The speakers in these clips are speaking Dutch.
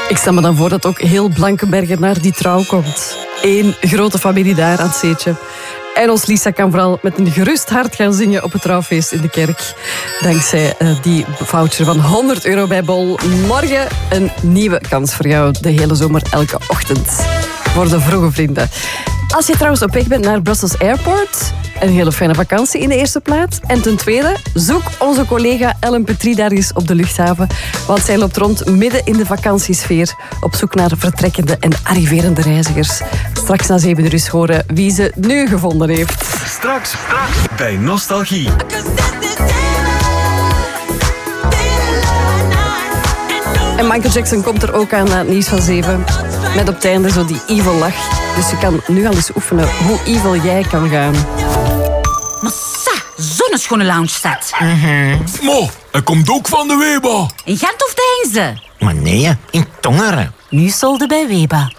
Ik stel me dan voor dat ook heel Blankenbergen naar die trouw komt. 1 grote familie daar aan het zeetje. En ons Lisa kan vooral met een gerust hart gaan zingen op het trouwfeest in de kerk. Dankzij die voucher van €100 bij Bol. Morgen een nieuwe kans voor jou. De hele zomer, elke ochtend. Voor de vroege vrienden. Als je trouwens op weg bent naar Brussels Airport... een hele fijne vakantie in de eerste plaats. En ten tweede, zoek onze collega Ellen Petrie daar eens op de luchthaven. Want zij loopt rond midden in de vakantiesfeer. Op zoek naar vertrekkende en arriverende reizigers. Straks na 7 uur horen wie ze nu gevonden heeft. Straks bij Nostalgie. En Michael Jackson komt er ook aan na het nieuws van 7. Met op het einde zo die evil lach. Dus je kan nu al eens oefenen hoe evil jij kan gaan. Massa, zo'n schone loungestad. Mo, hij komt ook van de Weba. In Gent of Deinze? Maar nee, in Tongeren. Nu solde bij Weba.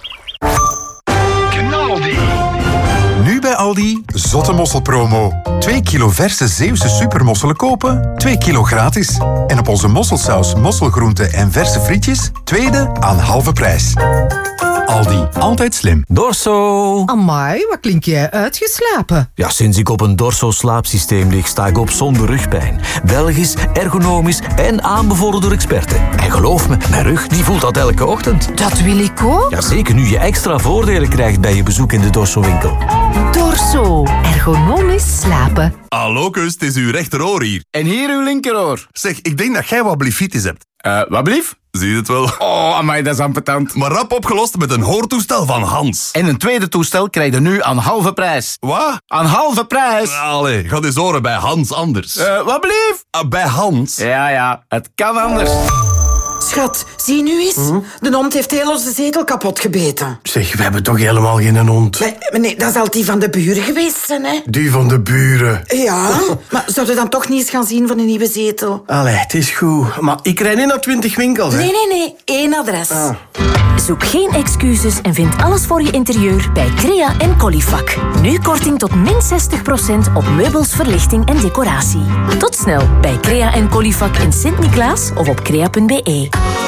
Knaldi. Nu bij Aldi, zotte mosselpromo. 2 kilo verse Zeeuwse supermosselen kopen, 2 kilo gratis. En op onze mosselsaus, mosselgroenten en verse frietjes, tweede aan halve prijs. Aldi, altijd slim. Dorso. Amai, wat klink jij uitgeslapen? Ja, sinds ik op een Dorso-slaapsysteem lig, sta ik op zonder rugpijn. Belgisch, ergonomisch en aanbevolen door experten. En geloof me, mijn rug die voelt dat elke ochtend. Dat wil ik ook. Ja, zeker nu je extra voordelen krijgt bij je bezoek in de Dorso-winkel. Dorso. Ergonomisch slapen. Hallo, kus, het is uw rechteroor hier. En hier uw linkeroor. Zeg, ik denk dat jij wat blifitis hebt. Wat blief? Zie je het wel? Oh, amai, dat is ambetant. Maar rap opgelost met een hoortoestel van Hans. En een tweede toestel krijg je nu aan halve prijs. Wat? Aan halve prijs. Allee, ga eens horen bij Hans anders. Wat blief? Bij Hans? Ja, het kan anders. Schat, zie nu eens. De hond heeft heel onze zetel kapot gebeten. Zeg, we hebben toch helemaal geen hond? Nee, dat zal die van de buren geweest zijn, hè? Die van de buren. Ja, maar zouden we dan toch niet eens gaan zien van een nieuwe zetel? Allee, het is goed. Maar ik rijd niet naar 20 winkels, hè? Nee. 1 adres. Zoek geen excuses en vind alles voor je interieur bij Crea en Colifac. Nu korting tot min 60% op meubels, verlichting en decoratie. Tot snel bij Crea en Colifac in Sint-Niklaas of op crea.be.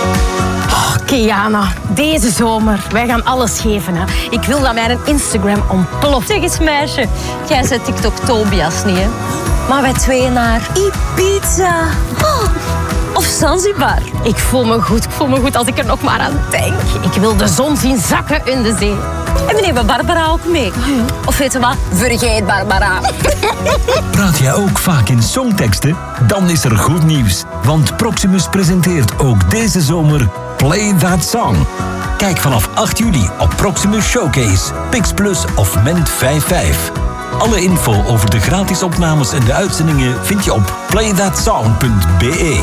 Kiana, deze zomer, wij gaan alles geven. Hè. Ik wil dat mijn Instagram ontploft. Zeg eens meisje, jij zet TikTok Tobias niet, hè? Maar wij twee naar Ibiza. Oh. Of Zanzibar. Ik voel me goed als ik er nog maar aan denk. Ik wil de zon zien zakken in de zee. En we nemen Barbara ook mee. Of weet je wat? Vergeet Barbara. Praat jij ook vaak in songteksten? Dan is er goed nieuws. Want Proximus presenteert ook deze zomer Play That Song. Kijk vanaf 8 juli op Proximus Showcase, Pix Plus of Ment 55. Alle info over de gratis opnames en de uitzendingen vind je op playthatsong.be.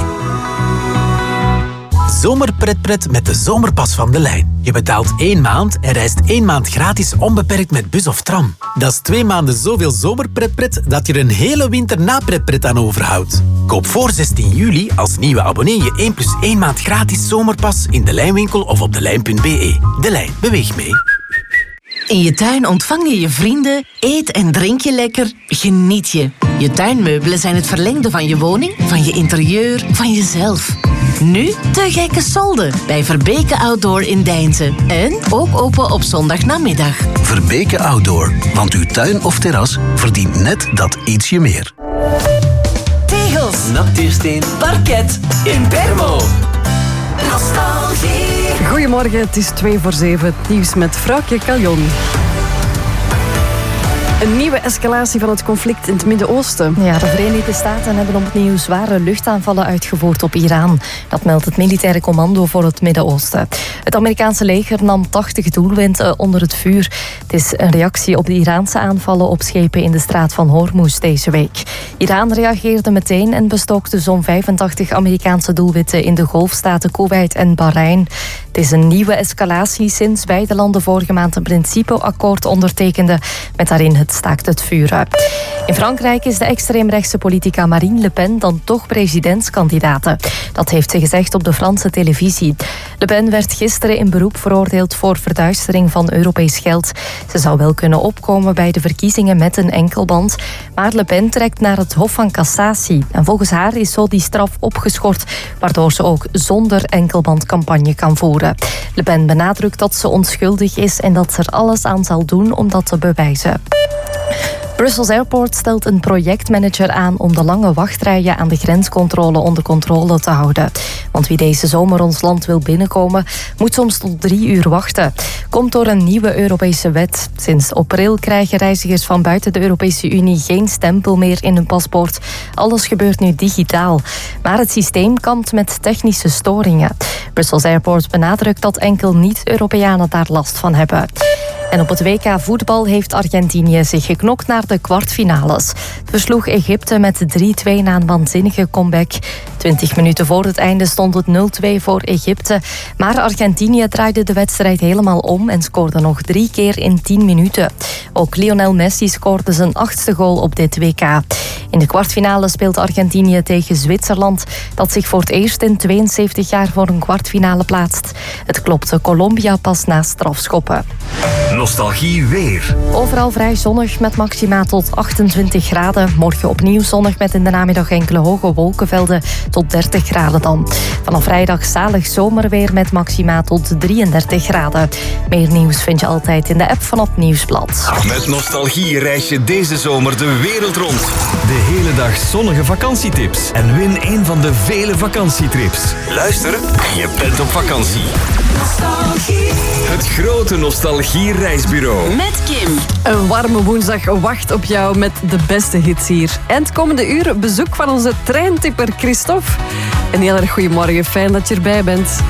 Zomerpretpret met de zomerpas van De Lijn. Je betaalt 1 maand en reist 1 maand gratis onbeperkt met bus of tram. Dat is 2 maanden zoveel zomerpretpret dat je er een hele winter na pretpret aan overhoudt. Koop voor 16 juli als nieuwe abonnee je 1 + 1 maand gratis zomerpas in De Lijnwinkel of op delijn.be. De Lijn, beweeg mee. In je tuin ontvang je je vrienden, eet en drink je lekker, geniet je. Je tuinmeubelen zijn het verlengde van je woning, van je interieur, van jezelf. Nu te gekke solden bij Verbeke Outdoor in Deinze. En ook open op zondagnamiddag. Verbeke Outdoor, want uw tuin of terras verdient net dat ietsje meer. Tegels, natuursteen, parket, Impermo. Nostalgie. Goedemorgen, het is 7:02. Het nieuws met Vrouwtje Caljon. Een nieuwe escalatie van het conflict in het Midden-Oosten. Ja, de Verenigde Staten hebben opnieuw zware luchtaanvallen uitgevoerd op Iran. Dat meldt het militaire commando voor het Midden-Oosten. Het Amerikaanse leger nam 80 doelwitten onder het vuur. Het is een reactie op de Iraanse aanvallen op schepen in de straat van Hormuz deze week. Iran reageerde meteen en bestookte zo'n 85 Amerikaanse doelwitten in de golfstaten Kuwait en Bahrein. Het is een nieuwe escalatie sinds beide landen vorige maand een principeakkoord ondertekenden met daarin het het staakt het vuren. In Frankrijk is de extreemrechtse politica Marine Le Pen dan toch presidentskandidate. Dat heeft ze gezegd op de Franse televisie. Le Pen werd gisteren in beroep veroordeeld voor verduistering van Europees geld. Ze zou wel kunnen opkomen bij de verkiezingen met een enkelband. Maar Le Pen trekt naar het Hof van Cassatie. En volgens haar is zo die straf opgeschort, waardoor ze ook zonder enkelband campagne kan voeren. Le Pen benadrukt dat ze onschuldig is en dat ze er alles aan zal doen om dat te bewijzen. Brussels Airport stelt een projectmanager aan om de lange wachtrijen aan de grenscontrole onder controle te houden. Want wie deze zomer ons land wil binnenkomen, moet soms tot 3 uur wachten. Komt door een nieuwe Europese wet. Sinds april krijgen reizigers van buiten de Europese Unie geen stempel meer in hun paspoort. Alles gebeurt nu digitaal. Maar het systeem kampt met technische storingen. Brussels Airport benadrukt dat enkel niet-Europeanen daar last van hebben. En op het WK voetbal heeft Argentinië zich geknokt naar de kwartfinales. Het versloeg Egypte met 3-2 na een waanzinnige comeback. 20 minuten voor het einde stond het 0-2 voor Egypte. Maar Argentinië draaide de wedstrijd helemaal om en scoorde nog 3 keer in 10 minuten. Ook Lionel Messi scoorde zijn 8e goal op dit WK. In de kwartfinale speelt Argentinië tegen Zwitserland, dat zich voor het eerst in 72 jaar voor een kwartfinale plaatst. Het klopte Colombia pas na strafschoppen. Nostalgie weer. Overal vrij zonnig met maxima tot 28 graden. Morgen opnieuw zonnig met in de namiddag enkele hoge wolkenvelden tot 30 graden dan. Vanaf vrijdag zalig zomerweer met maxima tot 33 graden. Meer nieuws vind je altijd in de app van het Nieuwsblad. Met Nostalgie reis je deze zomer de wereld rond. De hele dag zonnige vakantietips. En win een van de vele vakantietrips. Luister en je bent op vakantie. Nostalgie. Het grote Nostalgie reisbureau. Met Kim. Een warme woensdag wacht op jou met de beste hits hier. En het komende uur bezoek van onze treintipper Christophe. Een heel erg goeiemorgen, fijn dat je erbij bent.